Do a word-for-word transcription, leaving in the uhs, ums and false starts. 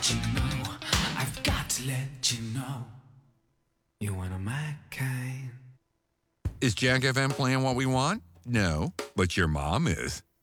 let you know. I've got to let you know. You're one of my kind. Is Jack F M playing what we want? No, but your mom is.